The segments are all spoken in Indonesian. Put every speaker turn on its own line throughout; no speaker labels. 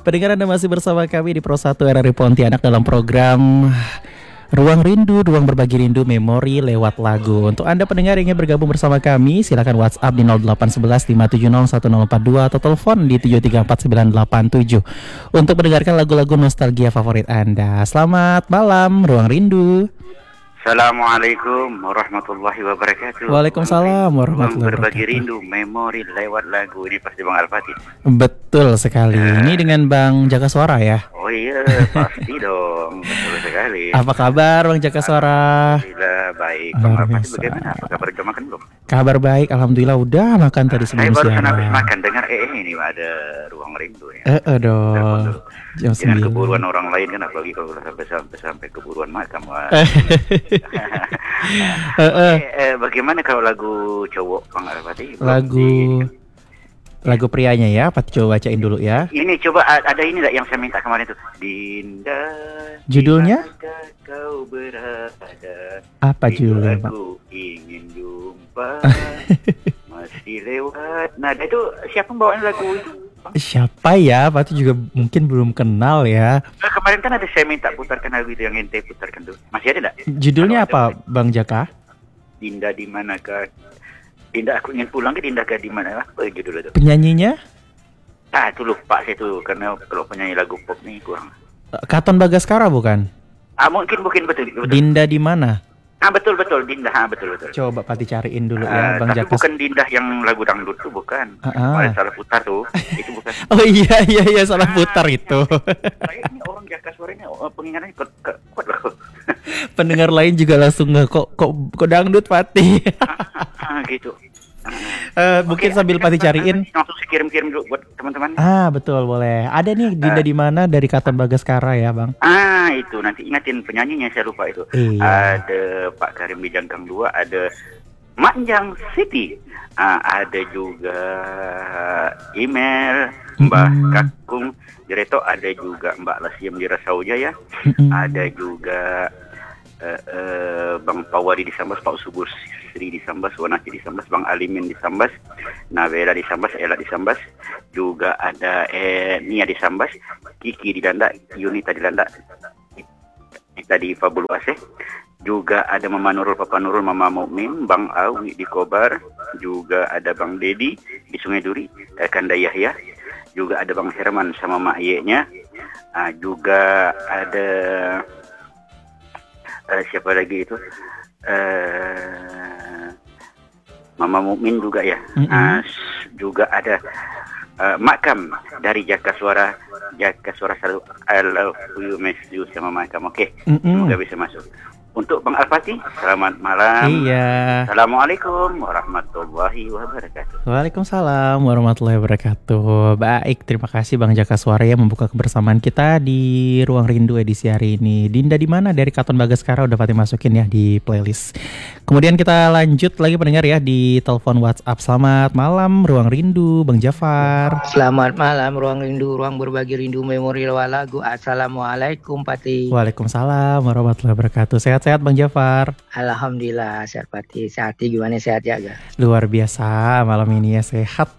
Pendengar, Anda masih bersama kami di Pro 1 RRI Pontianak dalam program Ruang Rindu, Ruang Berbagi Rindu Memori lewat lagu. Untuk Anda pendengar yang ingin bergabung bersama kami, silakan WhatsApp di 0811 570 1042 atau telepon di 734 987 untuk mendengarkan lagu-lagu nostalgia favorit Anda. Selamat malam, Ruang Rindu.
Assalamualaikum warahmatullahi wabarakatuh.
Waalaikumsalam warahmatullahi
Berbagi
wabarakatuh.
rindu memori lewat lagu. Ini pasti Bang Al-Fatih.
Betul sekali. Ini dengan Bang Jaka Suara ya.
Oh iya, pasti dong. Betul sekali.
Apa kabar Bang Jaka Suara?
Alhamdulillah baik. Bang
Luar
Al-Fatih
biasa.
bagaimana? Apa kabar? Udah makan belum?
Kabar baik, alhamdulillah udah makan tadi
Saya
sebelum
barusan habis
siaran.
makan. Dengar ini ada ruang rindu ya. Telepon
Dong.
dulu.
Jam
Jangan
9.
keburuan orang lain kan, apalagi kalau sampai keburuan makan. Wah. Bagaimana kalau lagu cowok Bang Al-Fatih?
Lagu prianya ya, Pak coba bacain dulu ya.
Ini coba ada ini enggak yang saya minta kemarin tuh. Dinda.
Judulnya?
Dimanakah kau berada?
Apa
Rindu
judulnya, Pak?
aku ingin jumpa. Masih lewat. Nah, itu siapa bawain lagu itu? Bang?
Siapa ya? Pak juga mungkin belum kenal ya.
Nah, kemarin kan ada saya minta putarkan lagu itu yang ente putarkan tuh. Masih ada enggak?
Judulnya
Kalau
apa, Bang Jaka?
Dinda di manakah? Dinda aku ingin pulang ke Dinda di mana? Apa judul itu?
Penyanyinya?
Itu lupa saya tuh karena kalau penyanyi lagu pop nih kurang.
Katon Bagaskara bukan?
Mungkin betul.
Dinda di mana?
Betul Dinda. Betul.
Coba Pati cariin dulu ya, Bang
Tapi
Jaka.
bukan Dinda yang lagu dangdut tuh bukan. Kemarin salah putar tuh. Itu bukan.
Oh iya salah putar itu.
Saya ini orang Jaka suaranya pengingatannya kuat loh.
Pendengar lain juga langsung kok dangdut Pati.
Gitu.
Mungkin sambil Pati cariin.
Langsung saya kirim dulu buat teman-teman.
Betul, boleh. Ada nih Dinda di mana dari Katon Bagaskara ya, Bang.
Itu nanti ingatin penyanyinya, saya lupa itu.
Iya.
Ada Pak Karim Bijangkang 2, ada Manjang Siti, ada juga Email, Mbah Kakung Jereto, ada juga Mbak Lasiem di Rasaujaya, ada juga Bang Pawadi di Sambas, Pak Subur Sri di Sambas, Wanati di Sambas, Bang Alimin di Sambas, Navela di Sambas, Ella di Sambas, juga ada Nia di Sambas, Kiki di Landa, Yunita di Landa, Ita di Fabulu Aceh, juga ada Mama Nurul, Papa Nurul, Mama Mukmin, Bang Awi di Kobar, juga ada Bang Dedi di Sungai Duri, Kanda Yahya, juga ada Bang Herman sama Mak Ye-nya, juga ada siapa lagi itu? Mama Mukmin juga ya. Juga ada Makam dari Jaka Suara selalu I love you, miss you sama Makam. Oke. Semoga bisa masuk. Untuk Bang Al-Fatih, selamat malam.
Iya.
Assalamualaikum warahmatullahi wabarakatuh.
Waalaikumsalam warahmatullahi wabarakatuh. Baik, terima kasih Bang Jaka Suara yang membuka kebersamaan kita di Ruang Rindu edisi hari ini. Dinda di mana dari Katon Bagaskara udah Pati masukin ya di playlist. Kemudian kita lanjut lagi pendengar ya di telepon WhatsApp. Selamat malam Ruang Rindu, Bang Jafar.
Selamat malam Ruang Rindu, Ruang Berbagi Rindu Memori lewat lagu. Assalamualaikum Pati.
Waalaikumsalam warahmatullahi wabarakatuh. Sehat-sehat Bang Jafar.
Alhamdulillah sehat Pati. Sehati gimana, sehat jaga?
Luar biasa, malam ini ya sehat.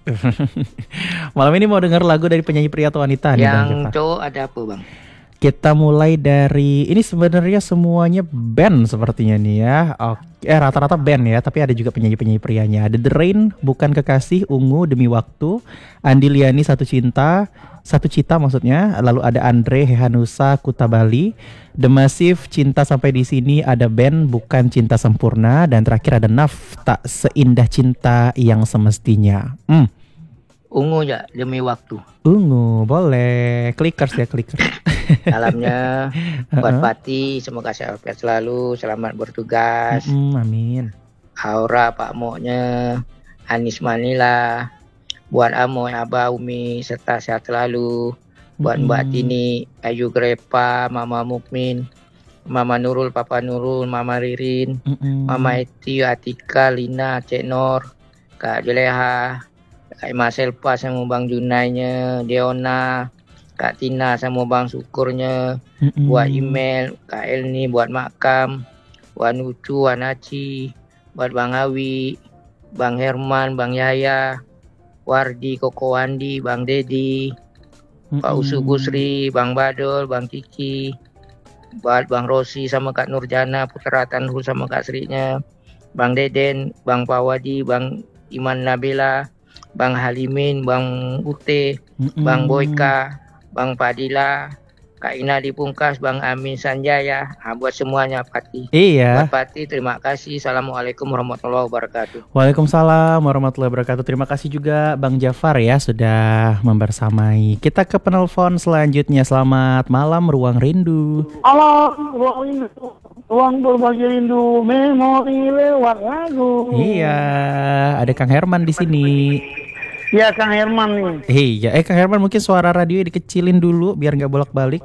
Malam ini mau dengar lagu dari penyanyi pria atau wanita nih Bang
Yang
Jafar?
cowok ada apa Bang?
Kita mulai dari ini sebenarnya semuanya band sepertinya nih ya. Oke, rata-rata band ya, tapi ada juga penyanyi-penyanyi prianya. Ada The Rain, Bukan Kekasih, Ungu, Demi Waktu, Andi Liani, Satu Cita maksudnya. Lalu ada Andre, Hehanusa, Kuta Bali, The Massive, Cinta Sampai di Sini, ada band Bukan Cinta Sempurna, dan terakhir ada Naf, Tak Seindah Cinta Yang Semestinya.
Ungu ya, Demi Waktu.
Ungu, boleh. Clickers ya, clickers.
Salamnya buat Pati, semoga sehat selalu, selamat bertugas.
Amin.
Aura Pak Moknya, Anis Manila, buat Amoy, Abah, Umi, serta sehat selalu. Buat Mbak Tini, Ayu Grepa, Mama Mukmin, Mama Nurul, Papa Nurul, Mama Ririn, Mama Eti, Atika, Lina, Cek Nor, Kak Jeleha, Kak Ima Selpa sama Bang Junainya, Deona, Kak Tina sama Bang Syukurnya, buat Email, Kak Elni, buat Makam, buat Nucu, Wanaci, buat Bang Awi, Bang Herman, Bang Yaya, Wardi, Koko Wandi, Bang Dedi, Pak Usu Gusri, Bang Badul, Bang Kiki, Bang Rosi sama Kak Nurjana, Putra Tanhul sama Kak Srinya, Bang Deden, Bang Pawadi, Bang Iman Nabila, Bang Halimin, Bang Ute, Bang Boyka, Bang Padila, Kak Ina di Pungkas, Bang Amin Sanjaya, buat semuanya Pati.
Iya.
Buat Pati, terima kasih. Assalamualaikum warahmatullahi wabarakatuh.
Waalaikumsalam warahmatullahi wabarakatuh. Terima kasih juga Bang Jafar ya sudah membersamai. Kita ke penelpon selanjutnya. Selamat malam Ruang Rindu.
Halo, Ruang Rindu. Ruang berbagi rindu, memori lewat lagu.
Iya, ada Kang Herman di sini.
Ya, Kang Herman nih.
Iya, Kang Herman mungkin suara radio dikecilin dulu biar nggak bolak-balik.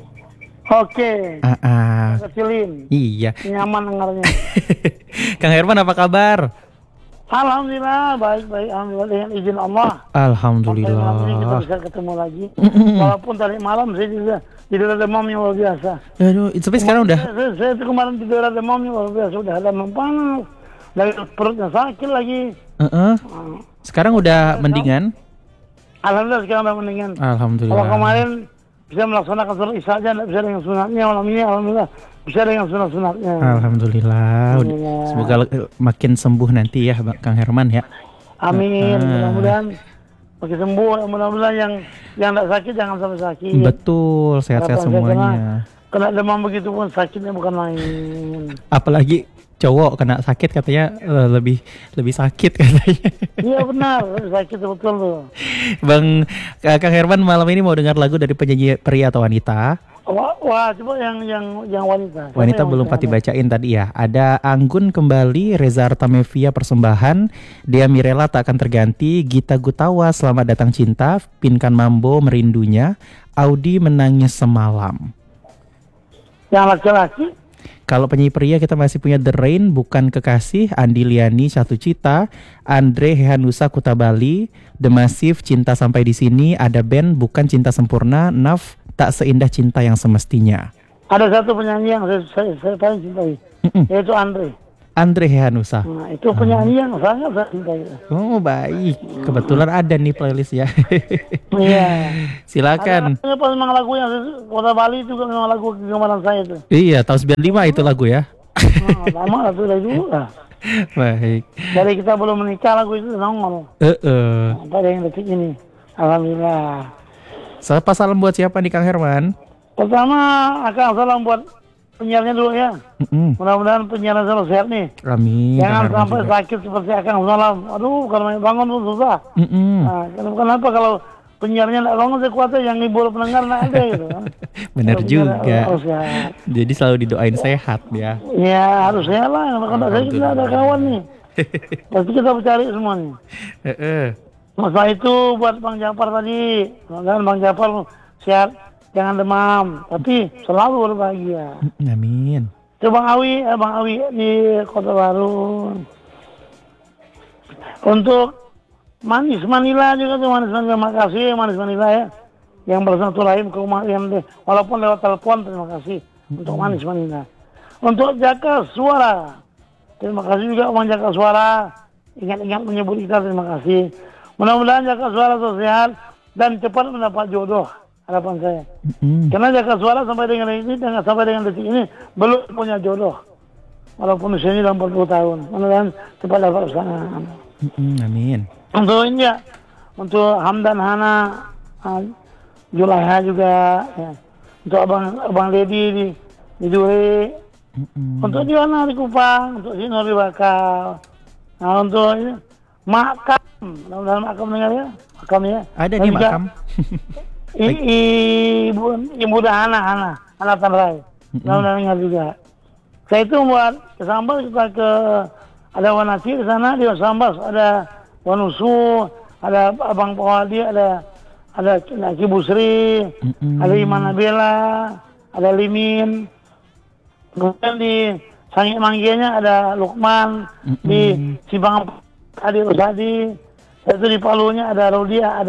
Oke. Kecilin.
Iya.
Nyaman dengarnya.
Kang Herman apa kabar?
Alhamdulillah, baik-baik. Alhamdulillah dengan izin Allah.
Alhamdulillah.
Sampai malam ini kita bisa ketemu lagi. Walaupun tadi malam saya juga tidur demam yang luar biasa.
Aduh, tapi sekarang udah.
Saya itu kemarin tidur demam yang luar biasa. Udah demam panas. Lagi perutnya sakit lagi.
Sekarang udah mendingan?
Alhamdulillah sekarang udah mendingan.
Alhamdulillah.
Kalau kemarin bisa melaksanakan sholat isya aja, tidak bisa dengan sunatnya. Malam ini alhamdulillah bisa dengan sunatnya.
Alhamdulillah. Semoga makin sembuh nanti ya Kang Herman ya.
Amin. Mudah-mudahan makin sembuh. Mudah-mudahan yang tidak sakit jangan sampai sakit.
Betul, sehat-sehat semuanya.
Kena demam begitu pun sakitnya bukan main.
Apalagi cowok kena sakit katanya lebih sakit katanya.
Iya benar, lebih sakit betul tuh.
Bang Kang Herman malam ini mau dengar lagu dari penyanyi pria atau wanita?
Wah, coba yang wanita.
Wanita belum Pati bacain tadi ya. Ada Anggun Kembali, Reza Artamevia Persembahan, Dea Mirela Tak Akan Terganti, Gita Gutawa Selamat Datang Cinta, Pinkan Mambo Merindunya, Audi Menangis Semalam.
Yang laki-laki?
Kalau penyanyi pria kita masih punya The Rain, Bukan Kekasih, Andi Liani, Satu Cita, Andre Hehanusa Kutabali, The Massive, Cinta Sampai di Sini, ada band Bukan Cinta Sempurna, Naf, Tak Seindah Cinta Yang Semestinya.
Ada satu penyanyi yang saya paling cintai, yaitu Andre
Hehanusa.
Nah, itu penyanyi yang sangat saya cintai.
Oh baik, kebetulan ada nih playlist ya.
Iya.
Silakan.
Ada memang lagu yang Kota Bali itu memang lagu kegemaran saya itu.
Iya, tahun 95 itu lagu ya.
Lama lah itu dari dulu lah.
Baik.
Dari kita belum menikah lagu itu nongol. Pada yang detik ini, alhamdulillah.
Siapa salam buat siapa nih Kang Herman?
Pertama akan salam buat penyiarnya dulu ya. Mudah-mudahan penyiarnya selalu sehat nih.
Amin.
Jangan sampai sakit seperti akan salam. Aduh, kalau bangun pun susah. Nah, kenapa kalau penyiarnya tidak bangun sekuatnya yang ngibur pendengar tidak ada gitu.
Benar juga. Jadi selalu didoain sehat ya.
Iya harus sehat lah. Kalau saya juga ada kawan nih. Pasti kita cari semua nih. Masalah itu buat Bang Jafar tadi. Mudah-mudahan Bang Jafar sehat. Jangan demam, tapi selalu berbahagia.
Amin.
Itu Bang Awi di Kota Baru. Untuk Manis Manila juga tuh, Manis Manila, terima kasih Manis Manila ya. Yang bersilaturahim ke rumah yang walaupun lewat telepon, terima kasih untuk Manis Manila. Untuk Jaka Suara, terima kasih juga Bang Jaka Suara. Ingat-ingat menyebut kita, terima kasih. Mudah-mudahan Jaka Suara sehat dan cepat mendapat jodoh. Harapan saya. Karena Jaka Suara sampai dengan detik ini belum punya jodoh. Walaupun usianya dalam 40 tahun. Mudah-mudahan cepat dapat pasangan.
Amin.
Untuk ini ya, untuk Hamdan Hana, Julaiha juga, ya. Untuk Abang Dedi di Duri, untuk Diana di Kupang, untuk Sinor di Bakau. Nah untuk ini, Makam, mudah-mudahan Makam dengar ya, Makam ya.
Ada nih Makam.
Ibu Hana Tanrai, mudah-mudahan dengar juga. Saya itu buat ke Sambas, kita ke ada Wanasi di sana, di Sambas ada Wanusu, ada Abang Pawadi, ada Naki Busri, ada Iman Nabila, ada Limin. Kemudian di Sangit Manggianya ada Lukman, di Simpang Adi Rosadi, itu di Palunya ada Rodia,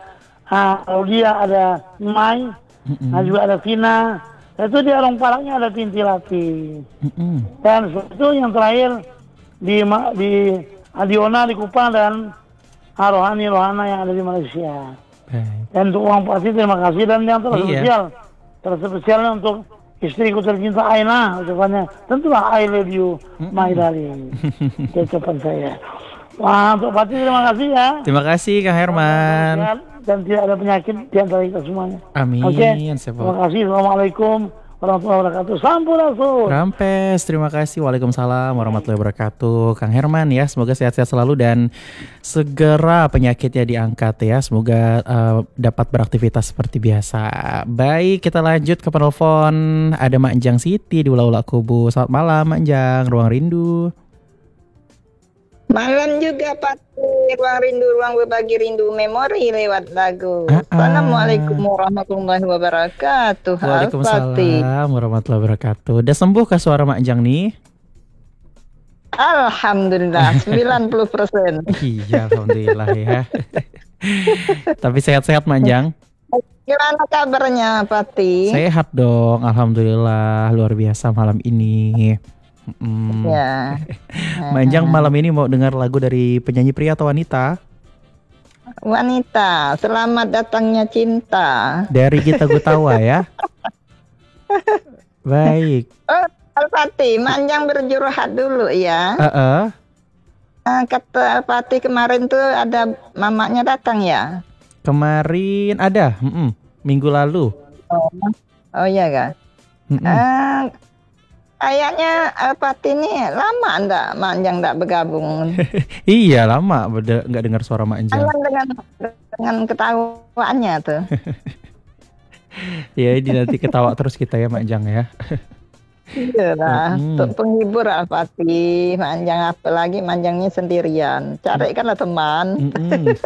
ada Mai, juga ada Vina. Itu di Arung Parangnya ada Pintilati. Dan itu yang terakhir di Adiona di Kupang dan Rohana yang ada di Malaysia.
Baik.
Dan untuk uang pasti terima kasih, dan yang terspesialnya untuk istriku tercinta Aina, ucapannya tentulah I love you my darling. Itu ucapan saya. Wah, untuk pasti terima kasih ya.
Terima kasih Kang Herman.
Sehat dan tidak ada penyakit di antara kita semuanya.
Amin.
Oke.
Siap.
Terima kasih. Assalamualaikum warahmatullahi wabarakatuh. Sampurasun.
Rampes, terima kasih. Waalaikumsalam warahmatullahi wabarakatuh. Kang Herman ya, semoga sehat-sehat selalu dan segera penyakitnya diangkat ya. Semoga dapat beraktivitas seperti biasa. Baik, kita lanjut ke penelpon. Ada Mak Enjang Siti di Ula-Ula Kubu. Selamat malam Mak Enjang, Ruang Rindu.
Malam juga Pati, ruang rindu, ruang berbagi rindu, memori lewat lagu. Assalamualaikum warahmatullahi wabarakatuh.
Waalaikumsalam warahmatullahi wabarakatuh. Udah sembuh kah suara Mak Enjang nih?
Alhamdulillah 90%.
Iya, alhamdulillah ya. Tapi sehat-sehat Mak Enjang?
Gimana kabarnya Pati?
Sehat dong, alhamdulillah, luar biasa malam ini.
Ya.
Manjang malam ini mau dengar lagu dari penyanyi pria atau wanita?
Wanita, selamat datangnya cinta.
Dari Gita Gutawa ya. Baik.
Oh, Alpati, Manjang berjurhat dulu ya. Kata Alpati kemarin tuh ada mamanya datang ya.
Kemarin ada, minggu lalu.
Oh iya kak. Kayaknya Alpati ini lama Manjang nggak bergabung.
Iya lama nggak dengar suara Manjang.
Dengan ketawaannya tuh.
Ya ini nanti ketawa terus kita ya Manjang ya.
Iya lah, untuk penghibur Alpati, Manjang apalagi Manjangnya sendirian. Carikanlah teman.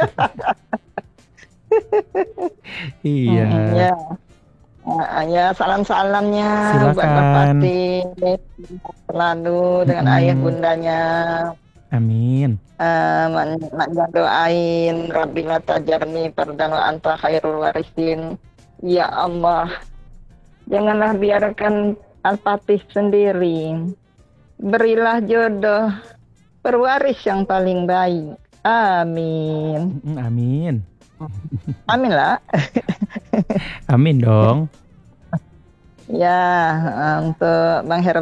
Iya.
Ya. Ya salam-salamnya
silakan.
buat Alpati selalu dengan ayah bundanya.
Amin.
Manjang doain Rabbina tajarni perdana anta khairul warisin. Ya Allah, janganlah biarkan Alpati sendiri. Berilah jodoh perwaris yang paling baik. Amin.
Amin.
Amin lah.
Amin dong.
Ya, untuk Bang Herman